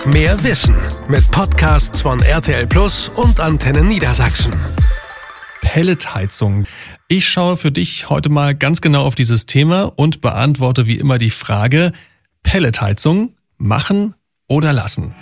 Mehr Wissen mit Podcasts von RTL Plus und Antenne Niedersachsen. Pelletheizung. Ich schaue für dich heute mal ganz genau auf dieses Thema und beantworte wie immer die Frage: Pelletheizung machen oder lassen?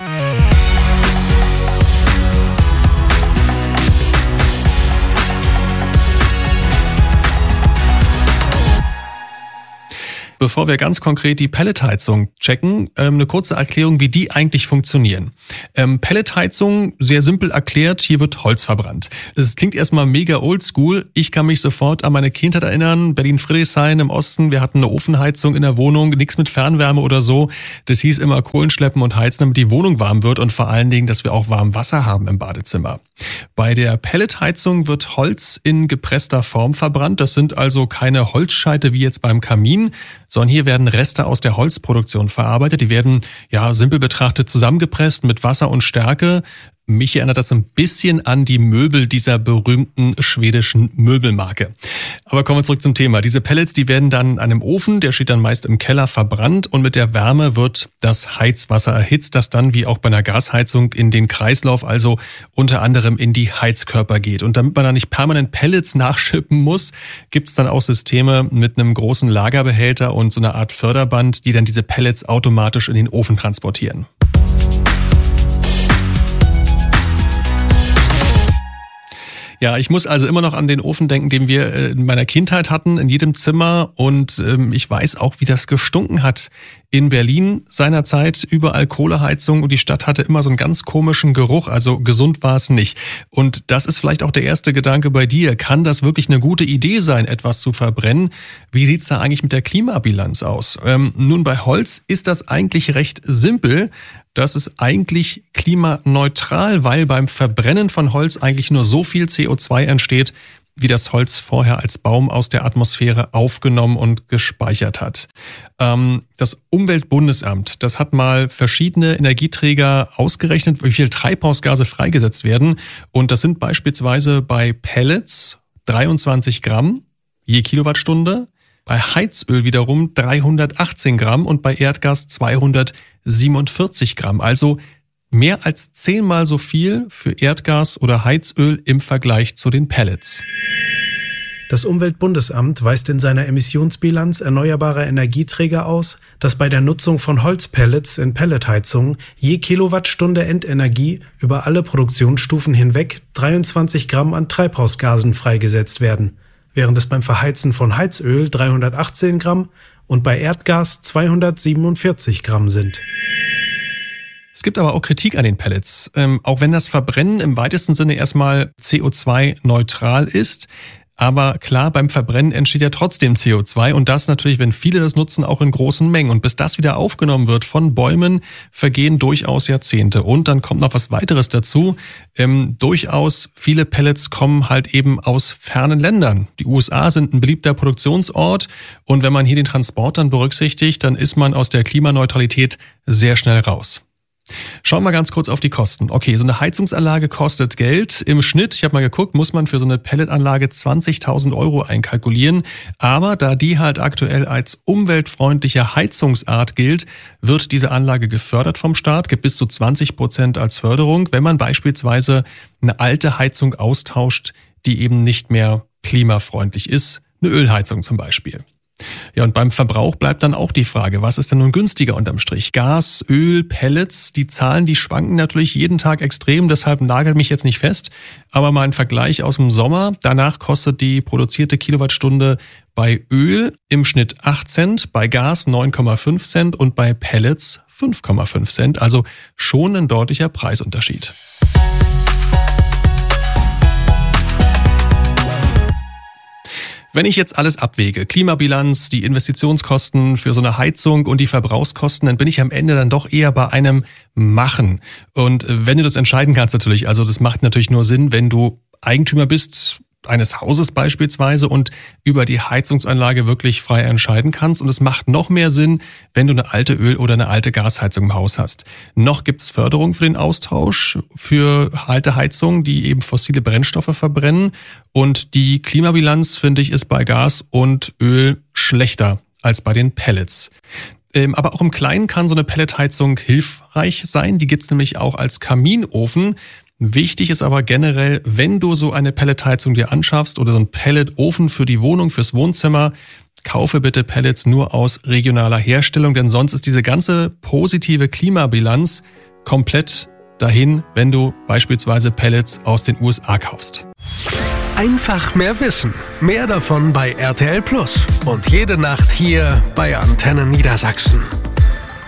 Bevor wir ganz konkret die Pelletheizung checken, eine kurze Erklärung, wie die eigentlich funktionieren. Pelletheizung, sehr simpel erklärt, hier wird Holz verbrannt. Das klingt erstmal mega oldschool. Ich kann mich sofort an meine Kindheit erinnern. Berlin-Friedrichshain im Osten, wir hatten eine Ofenheizung in der Wohnung, nichts mit Fernwärme oder so. Das hieß immer Kohlen schleppen und heizen, damit die Wohnung warm wird und vor allen Dingen, dass wir auch warm Wasser haben im Badezimmer. Bei der Pelletheizung wird Holz in gepresster Form verbrannt. Das sind also keine Holzscheite wie jetzt beim Kamin, sondern hier werden Reste aus der Holzproduktion verarbeitet. Die werden, simpel betrachtet, zusammengepresst mit Wasser und Stärke. Mich erinnert das ein bisschen an die Möbel dieser berühmten schwedischen Möbelmarke. Aber kommen wir zurück zum Thema. Diese Pellets, die werden dann an einem Ofen, der steht dann meist im Keller, verbrannt und mit der Wärme wird das Heizwasser erhitzt, das dann wie auch bei einer Gasheizung in den Kreislauf, also unter anderem in die Heizkörper geht. Und damit man da nicht permanent Pellets nachschippen muss, gibt es dann auch Systeme mit einem großen Lagerbehälter und so einer Art Förderband, die dann diese Pellets automatisch in den Ofen transportieren. Ja, ich muss also immer noch an den Ofen denken, den wir in meiner Kindheit hatten, in jedem Zimmer. Und ich weiß auch, wie das gestunken hat in Berlin seinerzeit. Überall Kohleheizung und die Stadt hatte immer so einen ganz komischen Geruch. Also gesund war es nicht. Und das ist vielleicht auch der erste Gedanke bei dir. Kann das wirklich eine gute Idee sein, etwas zu verbrennen? Wie sieht's da eigentlich mit der Klimabilanz aus? Nun, bei Holz ist das eigentlich recht simpel. Das ist eigentlich klimaneutral, weil beim Verbrennen von Holz eigentlich nur so viel CO2 entsteht, wie das Holz vorher als Baum aus der Atmosphäre aufgenommen und gespeichert hat. Das Umweltbundesamt, das hat mal verschiedene Energieträger ausgerechnet, wie viel Treibhausgase freigesetzt werden. Und das sind beispielsweise bei Pellets 23 Gramm je Kilowattstunde, bei Heizöl wiederum 318 Gramm und bei Erdgas 247 Gramm. Also mehr als 10-mal so viel für Erdgas oder Heizöl im Vergleich zu den Pellets. Das Umweltbundesamt weist in seiner Emissionsbilanz erneuerbarer Energieträger aus, dass bei der Nutzung von Holzpellets in Pelletheizungen je Kilowattstunde Endenergie über alle Produktionsstufen hinweg 23 Gramm an Treibhausgasen freigesetzt werden, während es beim Verheizen von Heizöl 318 Gramm und bei Erdgas 247 Gramm sind. Es gibt aber auch Kritik an den Pellets. Auch wenn das Verbrennen im weitesten Sinne erstmal CO2-neutral ist, aber klar, beim Verbrennen entsteht ja trotzdem CO2 und das natürlich, wenn viele das nutzen, auch in großen Mengen. Und bis das wieder aufgenommen wird von Bäumen, vergehen durchaus Jahrzehnte. Und dann kommt noch was weiteres dazu. Durchaus viele Pellets kommen halt eben aus fernen Ländern. Die USA sind ein beliebter Produktionsort und wenn man hier den Transport dann berücksichtigt, dann ist man aus der Klimaneutralität sehr schnell raus. Schauen wir ganz kurz auf die Kosten. Okay, so eine Heizungsanlage kostet Geld. Im Schnitt, ich habe mal geguckt, muss man für so eine Pelletanlage 20.000 € einkalkulieren. Aber da die halt aktuell als umweltfreundliche Heizungsart gilt, wird diese Anlage gefördert vom Staat, gibt bis zu 20% als Förderung, wenn man beispielsweise eine alte Heizung austauscht, die eben nicht mehr klimafreundlich ist. Eine Ölheizung zum Beispiel. Ja, und beim Verbrauch bleibt dann auch die Frage, was ist denn nun günstiger unterm Strich? Gas, Öl, Pellets, die Zahlen, die schwanken natürlich jeden Tag extrem, deshalb nagelt mich jetzt nicht fest. Aber mal ein Vergleich aus dem Sommer, danach kostet die produzierte Kilowattstunde bei Öl im Schnitt 8 Cent, bei Gas 9,5 Cent und bei Pellets 5,5 Cent, also schon ein deutlicher Preisunterschied. Wenn ich jetzt alles abwäge, Klimabilanz, die Investitionskosten für so eine Heizung und die Verbrauchskosten, dann bin ich am Ende dann doch eher bei einem Machen. Und wenn du das entscheiden kannst natürlich, also das macht natürlich nur Sinn, wenn du Eigentümer bist eines Hauses beispielsweise und über die Heizungsanlage wirklich frei entscheiden kannst. Und es macht noch mehr Sinn, wenn du eine alte Öl- oder eine alte Gasheizung im Haus hast. Noch gibt's Förderung für den Austausch für alte Heizungen, die eben fossile Brennstoffe verbrennen. Und die Klimabilanz, finde ich, ist bei Gas und Öl schlechter als bei den Pellets. Aber auch im Kleinen kann so eine Pelletheizung hilfreich sein. Die gibt's nämlich auch als Kaminofen. Wichtig ist aber generell, wenn du so eine Pelletheizung dir anschaffst oder so einen Pelletofen für die Wohnung, fürs Wohnzimmer, kaufe bitte Pellets nur aus regionaler Herstellung, denn sonst ist diese ganze positive Klimabilanz komplett dahin, wenn du beispielsweise Pellets aus den USA kaufst. Einfach mehr Wissen. Mehr davon bei RTL Plus. Und jede Nacht hier bei Antenne Niedersachsen.